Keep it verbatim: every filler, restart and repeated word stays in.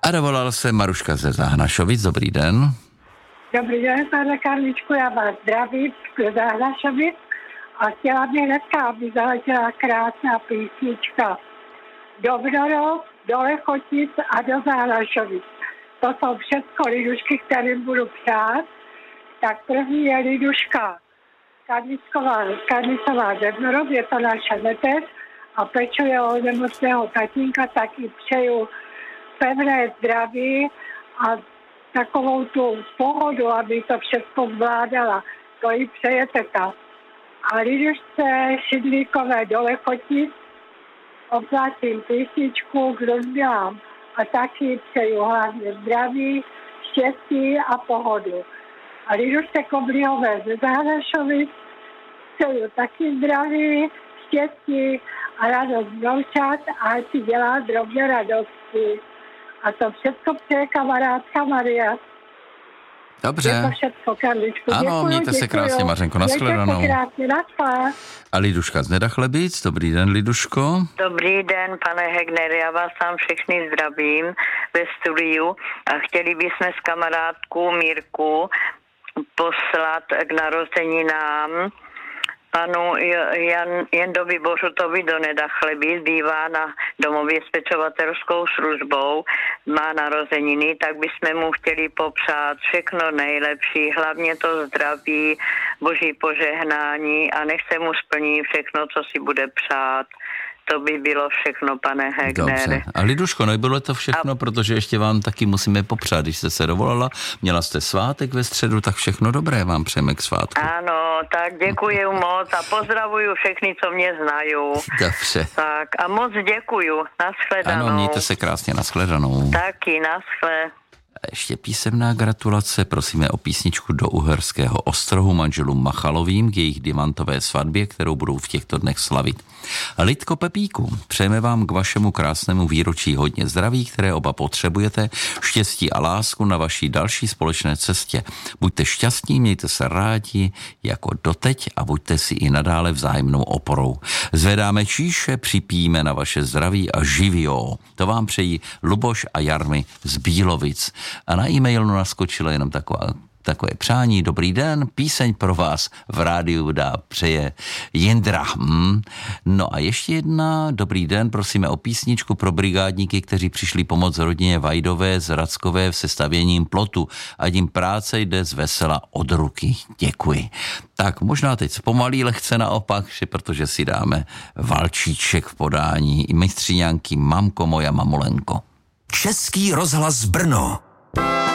A dovolala se Maruška ze Záhnašovic. Dobrý den. Dobrý den, pane Karličku, já vás zdravím ze Záhnašovic a chtěla bych hnedka, aby zaletěla krásná písnička do Vnorov, do Lechotic a do Záhnašovic. To jsou všechno lidušky, kterým budu přát. Tak první je liduška Karnicová ze Vnorov, je to naše neteř a pečuje o nemocného tatínka, taky přeju pevné zdraví a takovou tu pohodu, aby to všechno zvládala. To jí přeje teta. A lidušce Šidlíkové do Lechotic oplátím písničku k rozbělám a taky přeju hlavně zdraví, štěstí a pohodu. A lidušce Koblihové ze Záhnašovic přeju taky zdraví, štěstí a radost vnoučat a ať si dělá drobné radosti. A to všechno přeje kamarádka Maria. Dobře. Je to všechno, Karličku. Ano, děkuju, mějte se děkuju. krásně, Mařenko, nashledanou. Mějte se krásně, naschle. A Liduška z Nedachlebic. Dobrý den, Liduško. Dobrý den, pane Hegner, já vás tam všechny zdravím ve studiu a chtěli bychom s kamarádku Mírku poslat k narozeninám panu Jan, Jendovi Bořutovi do Nedachlebic, bývá na domově s pečovatelskou službou, má narozeniny, tak bychom mu chtěli popřát všechno nejlepší, hlavně to zdraví, boží požehnání a nech se mu splní všechno, co si bude přát. To by bylo všechno, pane Hegner. Dobře. A Liduško, nebylo to všechno, a... protože ještě vám taky musíme popřát, když jste se dovolala, měla jste svátek ve středu, tak všechno dobré vám přejeme k svátku. Ano, tak děkuji moc a pozdravuju všechny, co mě znají. Dobře. Tak a moc děkuju, nashledanou. Ano, mějte se krásně, nashledanou. Taky, naschle. A ještě písemná gratulace, prosíme o písničku do Uherského Ostrohu manželům Machalovým k jejich diamantové svatbě, kterou budou v těchto dnech slavit. Lidko Pepíku, přejeme vám k vašemu krásnému výročí hodně zdraví, které oba potřebujete, štěstí a lásku na vaší další společné cestě. Buďte šťastní, mějte se rádi jako doteď a buďte si i nadále vzájemnou oporou. Zvedáme číše, připijíme na vaše zdraví a živio. To vám přejí Luboš a Jarmy z Bílovic. A na e-mailu naskočilo jenom taková, takové přání. Dobrý den, píseň pro vás v rádiu dá přeje Jindra. Hmm. No a ještě jedna. Dobrý den, prosíme o písničku pro brigádníky, kteří přišli pomoct rodině Vajdové z Rackové v sestavěním plotu. A jim práce jde z vesela od ruky. Děkuji. Tak možná teď zpomalí lehce naopak, že protože si dáme valčíček v podání i mistřiňánky Mamko moja mamulenko. Český rozhlas Brno.